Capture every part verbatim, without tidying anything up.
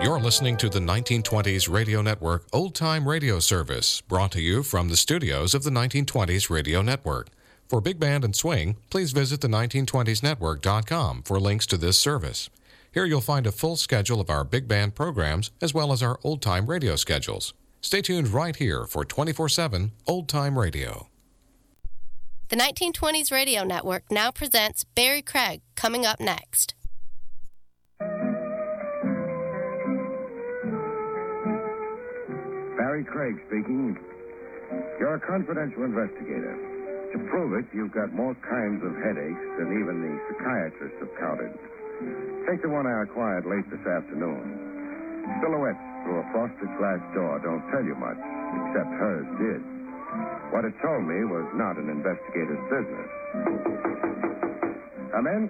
You're listening to the nineteen twenties Radio Network Old Time Radio Service, brought to you from the studios of the nineteen twenties Radio Network. For big band and swing, please visit the nineteen twenties network dot com for links to this service. Here you'll find a full schedule of our big band programs as well as our old time radio schedules. Stay tuned right here for twenty-four seven Old Time Radio. The nineteen twenties Radio Network now presents Barry Craig, coming up next. Barry Craig speaking. You're a confidential investigator. To prove it, you've got more kinds of headaches than even the psychiatrists have counted. Take the one I acquired late this afternoon. Silhouettes through a frosted glass door don't tell you much, except hers did. What it told me was not an investigator's business. Come in.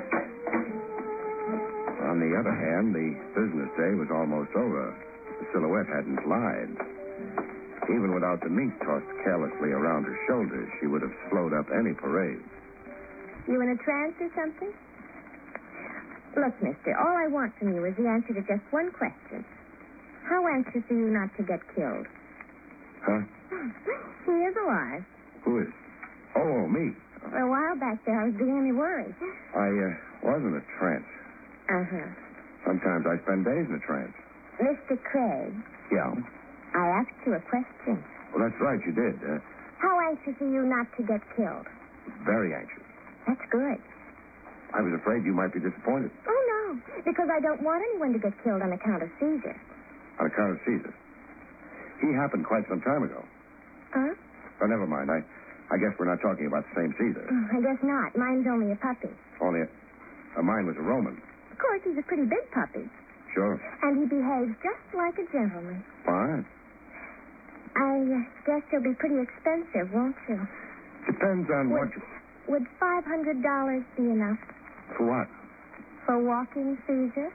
On the other hand, the business day was almost over. The silhouette hadn't lied. Even without the meat tossed carelessly around her shoulders, she would have slowed up any parade. You in a trance or something? Look, mister, all I want from you is the answer to just one question. How anxious are you not to get killed? Huh? He is alive. Who is? Oh, me. For a while back there, I was beginning to worry. I uh, was in a trance. Uh-huh. Sometimes I spend days in a trance. Mister Craig. Yeah? I asked you a question. Well, that's right, you did. Uh, How anxious are you not to get killed? very anxious. That's good. I was afraid you might be disappointed. Oh, no, because I don't want anyone to get killed on account of Caesar. On account of Caesar. He happened quite some time ago. Huh? Oh, never mind. I, I guess we're not talking about the same Caesar. I guess not. Mine's only a puppy. Only a, uh, mine was a Roman. Of course, he's a pretty big puppy. Sure. And he behaves just like a gentleman. Fine. I uh, guess he'll be pretty expensive, won't you? Depends on Would, what you... would five hundred dollars be enough For what? for walking Caesar?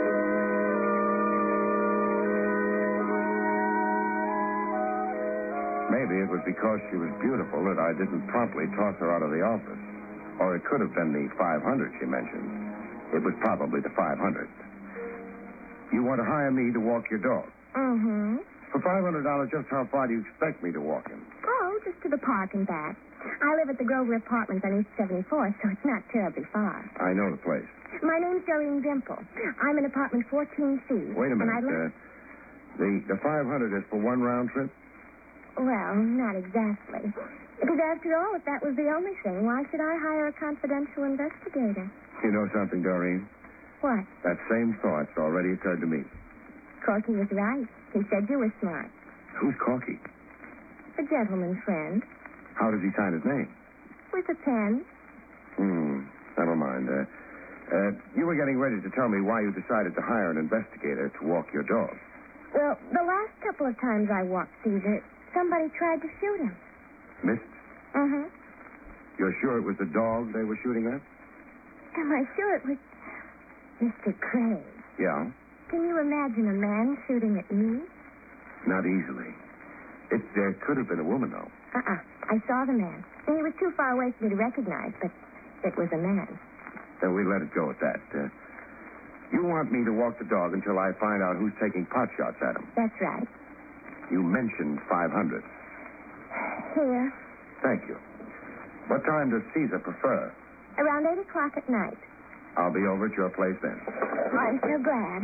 Maybe it was because she was beautiful that I didn't promptly toss her out of the office. Or it could have been the five hundred she mentioned. It was probably the five hundred. You want to hire me to walk your dog? Mm-hmm. For five hundred dollars, just how far do you expect me to walk him? Oh, just to the park and back. I live at the Grover Apartments on East seventy-fourth, so it's not terribly far. I know the place. My name's Doreen Dimple. I'm in apartment fourteen C. Wait a And minute. I'd like... Uh, the, the five hundred is for one round trip? Well, not exactly. Because after all, if that was the only thing, why should I hire a confidential investigator? You know something, Doreen? What? That same thought's already occurred to me. Corky was right. He said you were smart. Who's Corky? A gentleman friend. How does he sign his name? With a pen. Hmm. Never mind. Uh, uh, you were getting ready to tell me why you decided to hire an investigator to walk your dog. Well, the last couple of times I walked Caesar, somebody tried to shoot him. Missed? Uh-huh. You're sure it was the dog they were shooting at? Am I sure it was... Mister Craig, Yeah. can you imagine a man shooting at me? Not easily. It uh, could have been a woman, though. Uh-uh. I saw the man. And he was too far away for me to recognize, but it was a man. Then we let it go at that. Uh, you want me to walk the dog until I find out who's taking pot shots at him. That's right. You mentioned five hundred. Here. Thank you. What time does Caesar prefer? Around eight o'clock at night. I'll be over at your place then. I'm so glad.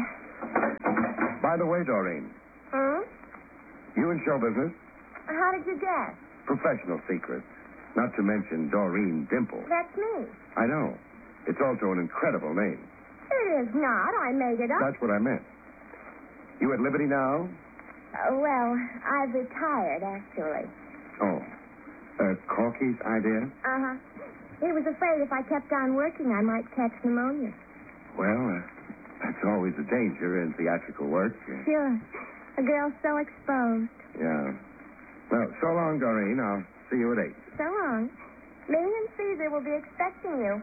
By the way, Doreen, Hmm? you in show business? How did you guess? Professional secrets. Not to mention Doreen Dimple. That's me. I know. It's also an incredible name. It is not. I made it up. That's what I meant. You at liberty now? Uh, well, I've retired, actually. Oh. Uh, Corky's idea? Uh-huh. He was afraid if I kept on working, I might catch pneumonia. Well, uh, that's always a danger in theatrical work. Uh, Sure. A girl so exposed. yeah. Well, so long, Doreen. I'll see you at eight. So long. Me and Caesar will be expecting you.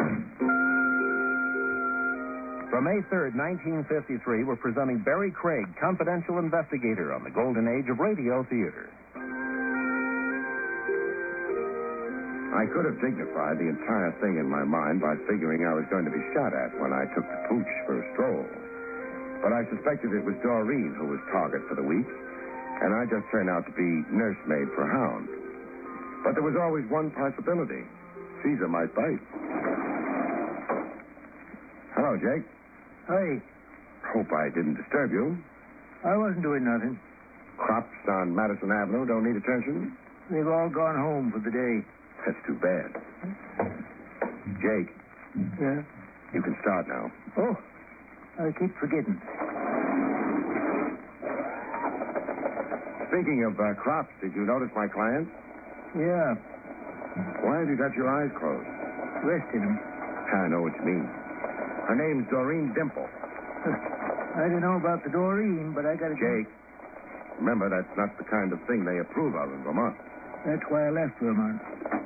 From May third, nineteen fifty-three, we're presenting Barry Craig, confidential investigator on the golden age of radio theater. I could have dignified the entire thing in my mind by figuring I was going to be shot at when I took the pooch for a stroll. But I suspected it was Doreen who was target for the week, and I just turned out to be nursemaid for Hound. But there was always one possibility. Caesar might bite. Hello, Jake. Hey, Hope I didn't disturb you. I wasn't doing nothing. Crops on Madison Avenue don't need attention? They've all gone home for the day. That's too bad. Jake, Yeah? you can start now. Oh, I keep forgetting. Speaking of uh, crops, did you notice my client? Yeah, Why have you got your eyes closed? resting them. I know what you mean. Her name's Doreen Dimple. I don't know about the Doreen, but I got to... Jake, remember, that's not the kind of thing they approve of in Vermont. That's why I left Vermont.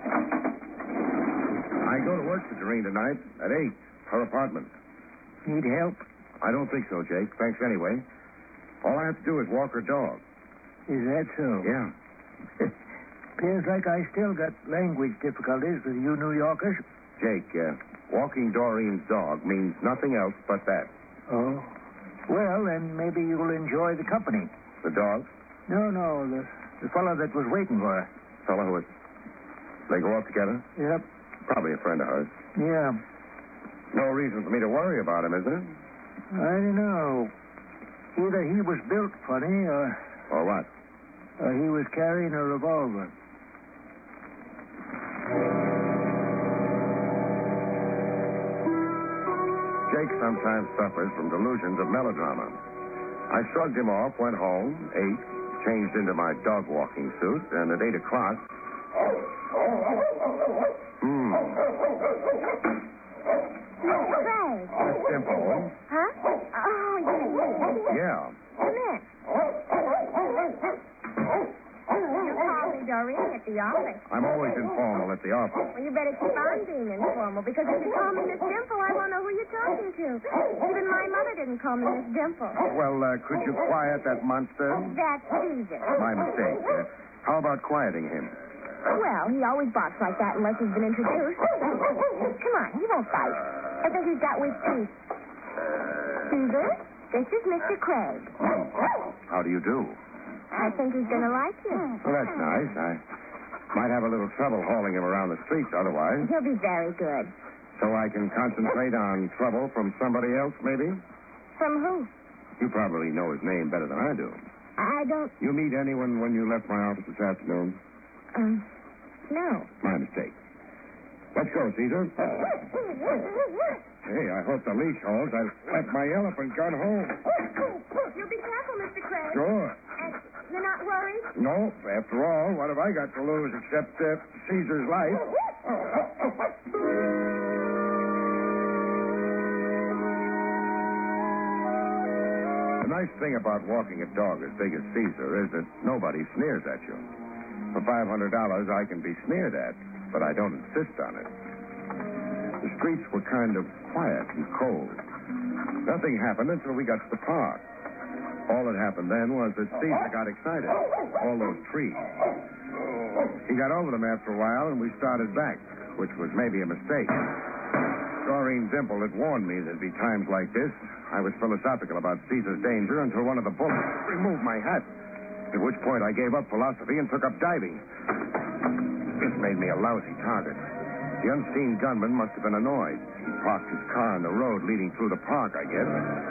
I go to work for Doreen tonight at eight, her apartment. Need help? I don't think so, Jake. Thanks anyway. All I have to do is walk her dog. Is that so? Yeah. Appears like I still got language difficulties with you New Yorkers. Jake, uh, walking Doreen's dog means nothing else but that. Oh? Well, then maybe you'll enjoy the company. The dog? No, no, the, the fellow that was waiting for her. Fellow who was... They go off together? Yep. Probably a friend of hers. Yeah. No reason for me to worry about him, is there? I don't know. Either he was built funny or, Or what? or he was carrying a revolver. Jake sometimes suffers from delusions of melodrama. I shrugged him off, went home, ate, changed into my dog walking suit, and at eight o'clock... Hmm. Mister Craig. That's Dimple. Huh? Oh, yes, yes. Yeah. Come in. You called me Doreen at the office. I'm always informal at the office. Well, you better keep on being informal, because if you call me Miss Dimple, I won't know who you're talking to. Even my mother didn't call me Miss Dimple. Well, uh, could you quiet that monster? That's Caesar. My mistake. Uh, how about quieting him? Well, he always barks like that unless he's been introduced. Come on, he won't bite. I think he's got weak teeth. Caesar, this is Mister Craig. How do you do? I think he's going to like you. Well, that's nice. I might have a little trouble hauling him around the streets otherwise. He'll be very good. So I can concentrate on trouble from somebody else, maybe? From who? You probably know his name better than I do. I don't... You meet anyone when you left my office this afternoon? Um, no. My mistake. Let's go, Caesar. Hey, I hope the leash holds. I left my elephant gun home. You'll be careful, Mister Craig. Sure. And you're not worried? No, after all, what have I got to lose except uh, Caesar's life? The nice thing about walking a dog as big as Caesar is that nobody sneers at you. For five hundred dollars, I can be sneered at, but I don't insist on it. The streets were kind of quiet and cold. Nothing happened until we got to the park. All that happened then was that Caesar got excited. All those trees. He got over them after a while, and we started back, which was maybe a mistake. Doreen Dimple had warned me there'd be times like this. I was philosophical about Caesar's danger until one of the bullets removed my hat. At which point I gave up philosophy and took up diving. This made me a lousy target. The unseen gunman must have been annoyed. He parked his car on the road leading through the park, I guess.